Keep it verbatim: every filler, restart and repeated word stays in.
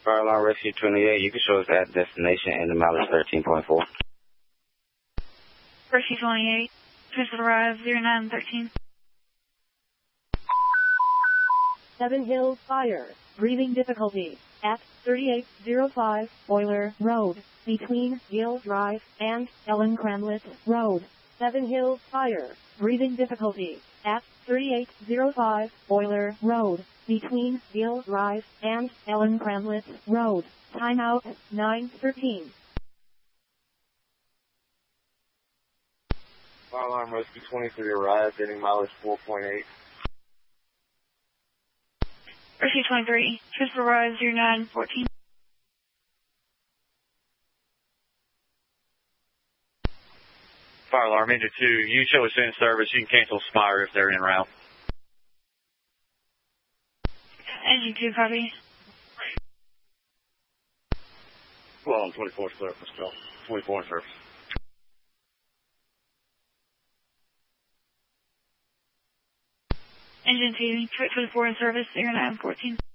Fire alarm rescue twenty-eight, you can show us at destination and the mileage thirteen point four. Rescue twenty-eight, transfer arrive zero nine thirteen. Seven Hills Fire, breathing difficulty, at thirty-eight oh five Boiler Road, between Gill Drive and Ellen Cramlett Road. Seven Hills Fire, breathing difficulty, at thirty-eight oh five Boiler Road, between Gill Drive and Ellen Cramlett Road. Timeout, nine thirteen. Fire alarm rescue twenty-three arrived, getting mileage four point eight. Rescue twenty-three, transfer arrive zero nine fourteen. Fire alarm engine two, you show us in service. You can cancel Spire if they're in route. Engine two, copy. Well, on twenty-four is clear for still. twenty-four in service. Engine two, twenty-four in service, zero nine fourteen.